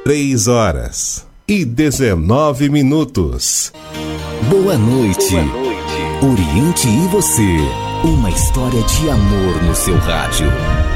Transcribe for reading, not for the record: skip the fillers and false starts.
3h19. Boa noite. Oriente e você. Uma história de amor no seu rádio.